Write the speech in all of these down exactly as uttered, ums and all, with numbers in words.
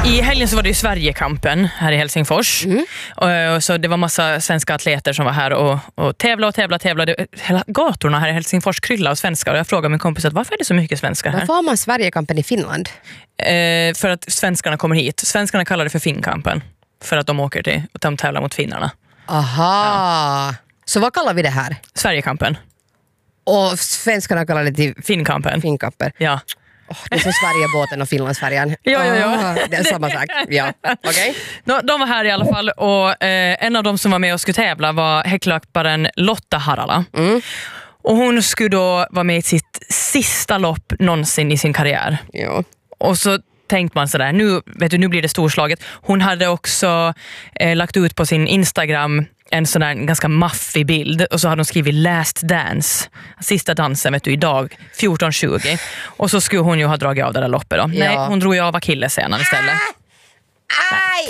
I helgen så var det ju Sverigekampen här i Helsingfors. Mm. Och, så det var massa svenska atleter som var här och, och tävlade och tävlade, tävlade. Hela gatorna här i Helsingfors kryllade av svenskar. Och jag frågade min kompis att varför är det så mycket svenskar här? Varför har man Sverigekampen i Finland? Eh, för att svenskarna kommer hit. Svenskarna kallar det för Finnkampen. För att de åker till och de tävlar mot finnarna. Aha. Ja. Så vad kallar vi det här? Sverigekampen. Och svenskarna kallar det till Finnkampen. Finnkamper. Ja. Oh, det är som Sverigebåten och Finlandsfärjan. Ja, ja, ja. Oh, det är samma sak. Ja. Okay. No, de var här i alla fall och eh, en av dem som var med och skulle tävla var häcklöparen Lotta Harala. Mm. Och hon skulle då vara med i sitt sista lopp någonsin i sin karriär. Ja. Och så tänkte man sådär, nu, vet du, nu blir det storslaget. Hon hade också eh, lagt ut på sin Instagram en sån där ganska maffig bild och så hade hon skrivit last dance, sista dansen vet du idag fjorton tjugo och så skulle hon ju ha dragit av det där loppet då. Ja. Nej, hon drog ju av akillessenan istället. Aj! Aj!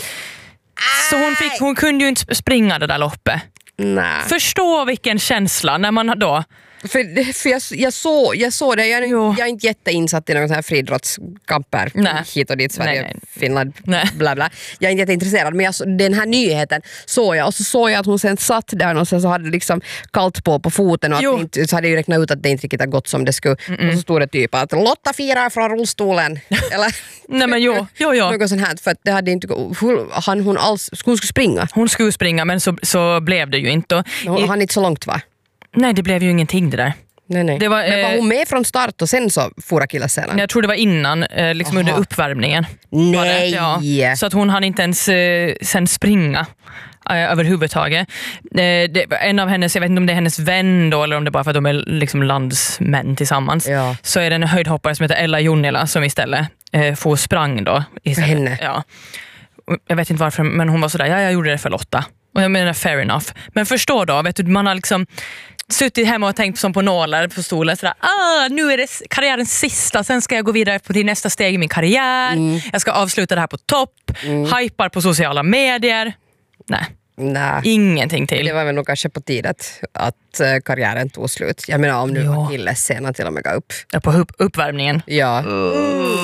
Så hon, fick, hon kunde ju inte springa det där loppet. Nej. Förstå vilken känsla när man då... För, för jag, jag, så, jag såg det, jag, jag är inte jätteinsatt i någon sån här friidrottskamper hit och dit, Sverige, nej, nej. Finland, nej. Bla bla. Jag är inte jätteintresserad, men jag, den här nyheten såg jag och så såg jag att hon sen satt där och sen så hade det liksom kallt på på foten och att inte, så hade jag räknat ut att det inte riktigt har gått som det skulle. Mm-mm. Och så stod det typ att Lotta firar från rullstolen. Eller, nej men jo, jo, jo. Något sånt här, för att det hade inte han, hon alls, hon skulle springa. Hon skulle springa men så, så blev det ju inte. Hon hann inte så långt va? Nej, det blev ju ingenting det där. Nej, nej. Det var, men var hon med från start och sen så for akillessenan? Jag tror det var innan, liksom under uppvärmningen. Nej! Ja. Så att hon hann inte ens eh, sen springa eh, överhuvudtaget. Eh, det, en av hennes, jag vet inte om det är hennes vän då, eller om det är bara för att de är liksom landsmän tillsammans. Ja. Så är det en höjdhoppare som heter Ella Junnila som istället eh, får sprang då. Istället. För henne? Ja. Jag vet inte varför, men hon var sådär, ja jag gjorde det för Lotta. Och jag menar fair enough. Men förstå då, vet du, man har liksom suttit hemma och tänkt som på nålar på stolen. Sådär, ah, nu är det karriärens sista. Sen ska jag gå vidare till nästa steg i min karriär. Mm. Jag ska avsluta det här på topp. Mm. Hypar på sociala medier. Nej. Nej. Ingenting till. Det var väl nog kanske på tidet att uh, karriären tog slut. Jag menar om nu akillessenan till och med gav upp. Ja, på upp- uppvärmningen. Ja. Uh.